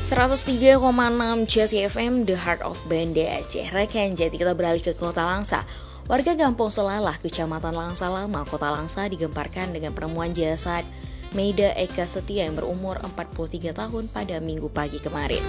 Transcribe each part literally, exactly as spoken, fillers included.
seratus tiga koma enam Jati F M, The Heart of Banda Aceh. Rekan Jati, kita beralih ke Kota Langsa. Warga Kampung Selalah, Kecamatan Langsa Lama, Kota Langsa digemparkan dengan penemuan jasad Meida Eka Setia yang berumur empat puluh tiga tahun pada Minggu pagi kemarin.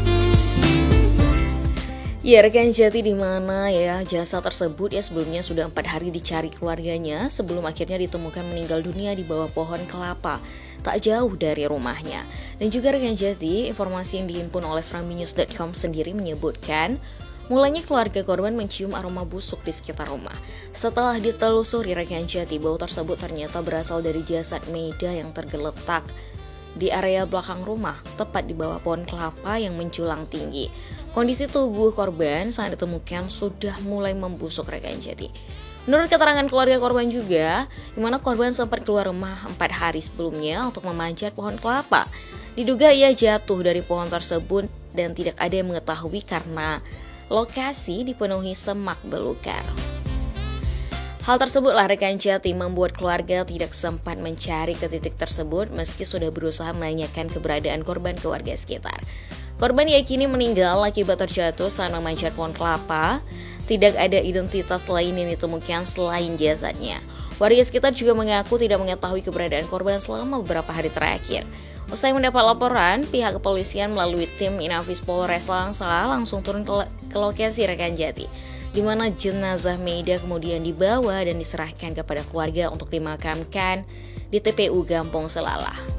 Ya, rekan Jati, di mana ya jasad tersebut ya sebelumnya sudah empat hari dicari keluarganya sebelum akhirnya ditemukan meninggal dunia di bawah pohon kelapa tak jauh dari rumahnya. Dan juga rekan Jati, informasi yang dihimpun oleh serambi news dot com sendiri menyebutkan mulanya keluarga korban mencium aroma busuk di sekitar rumah. Setelah ditelusuri rekan Jati, bau tersebut ternyata berasal dari jasad Meida yang tergeletak di area belakang rumah, tepat di bawah pohon kelapa yang menjulang tinggi. Kondisi tubuh korban saat ditemukan sudah mulai membusuk rekan Jati. Menurut keterangan keluarga korban juga, di mana korban sempat keluar rumah empat hari sebelumnya untuk memanjat pohon kelapa. Diduga ia jatuh dari pohon tersebut dan tidak ada yang mengetahui karena lokasi dipenuhi semak belukar. Hal tersebutlah rekan Jati membuat keluarga tidak sempat mencari ke titik tersebut meski sudah berusaha menanyakan keberadaan korban ke warga sekitar. Korban diyakini meninggal akibat terjatuh saat memanjat pohon kelapa. Tidak ada identitas lain yang ditemukan selain jasadnya. Warga sekitar juga mengaku tidak mengetahui keberadaan korban selama beberapa hari terakhir. Usai mendapat laporan, pihak kepolisian melalui tim Inafis Polres Langsa langsung turun ke, ke lokasi rekan Jati, di mana jenazah Meida kemudian dibawa dan diserahkan kepada keluarga untuk dimakamkan di T P U Kampung Selalah.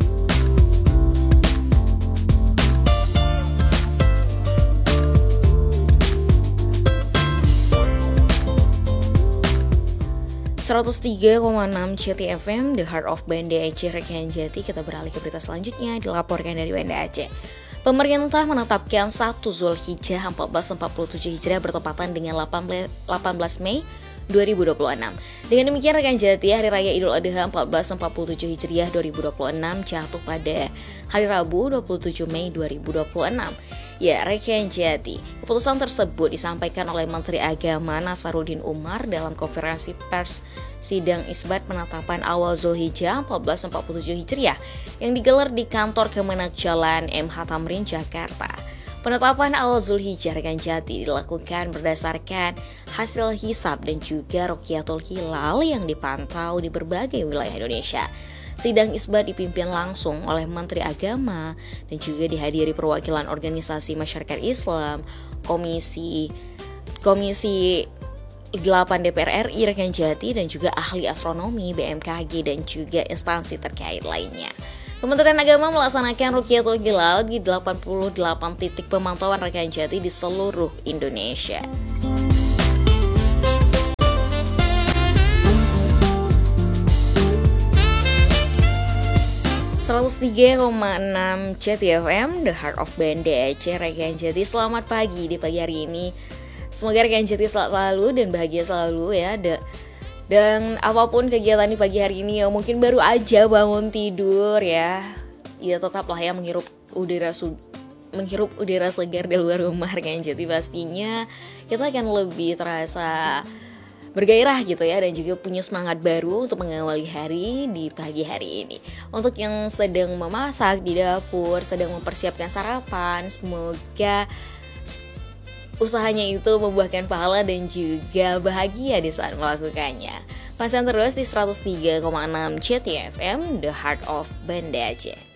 seratus tiga koma enam Jati F M, The Heart of Banda Aceh, rekan Jati. Kita beralih ke berita selanjutnya, dilaporkan dari Banda Aceh. Pemerintah menetapkan satu Zulhijjah seribu empat ratus empat puluh tujuh Hijriah bertepatan dengan delapan belas Mei dua ribu dua puluh enam. Dengan demikian rekan Jati, Hari Raya Idul Adha seribu empat ratus empat puluh tujuh Hijriah dua ribu dua puluh enam jatuh pada hari Rabu dua puluh tujuh Mei dua ribu dua puluh enam. Ya, rekan Jati, keputusan tersebut disampaikan oleh Menteri Agama Nasaruddin Umar dalam konferensi pers sidang isbat penetapan awal Zulhijjah seribu empat ratus empat puluh tujuh Hijriah yang digelar di kantor Kemenak Jalan M H Tamrin, Jakarta. Penetapan awal Zulhijjah rekan Jati dilakukan berdasarkan hasil hisab dan juga Ruqyatul Hilal yang dipantau di berbagai wilayah Indonesia. Sidang isbat dipimpin langsung oleh Menteri Agama dan juga dihadiri perwakilan organisasi masyarakat Islam, Komisi Komisi delapan D P R R I rekan Jati, dan juga ahli astronomi B M K G dan juga instansi terkait lainnya. Kementerian Agama melaksanakan Ruqyatul Hilal di delapan puluh delapan titik pemantauan rekan Jati di seluruh Indonesia. seratus tiga koma enam Jati F M, The Heart of Banda Aceh, rekan Jati. Selamat pagi di pagi hari ini. Semoga rekan Jati selalu dan bahagia selalu ya. Dan apapun kegiatan di pagi hari ini ya, mungkin baru aja bangun tidur ya, ya tetaplah ya menghirup udara su- menghirup udara segar di luar rumah rekan Jati. Pastinya kita akan lebih terasa bergairah gitu ya, dan juga punya semangat baru untuk mengawali hari di pagi hari ini. Untuk yang sedang memasak di dapur, sedang mempersiapkan sarapan, semoga usahanya itu membuahkan pahala dan juga bahagia di saat melakukannya. Pasang terus di seratus tiga koma enam Jati F M, The Heart of Banda Aceh.